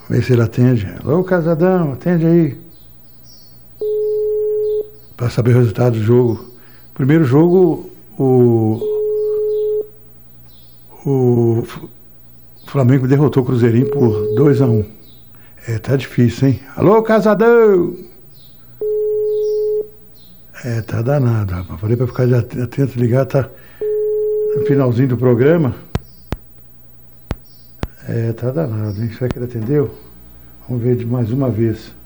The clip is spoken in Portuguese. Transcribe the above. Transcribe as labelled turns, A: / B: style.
A: Vê se ele atende. Alô, Casadão, atende aí. Para saber o resultado do jogo. Primeiro jogo, o Flamengo derrotou o Cruzeirinho por 2-1. É, tá difícil, hein? Alô, Casadão! É, tá danado, rapaz. Falei pra ficar atento, ligar, tá no finalzinho do programa. É, tá danado, hein? Será que ele atendeu? Vamos ver de mais uma vez.